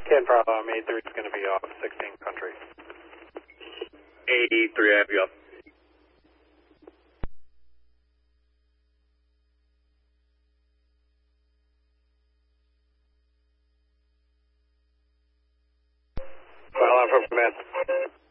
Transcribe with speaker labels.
Speaker 1: Ken Farlow, I'm 83 is going to be off 16 country.
Speaker 2: 83, I have you up.
Speaker 1: Well, I'm from command.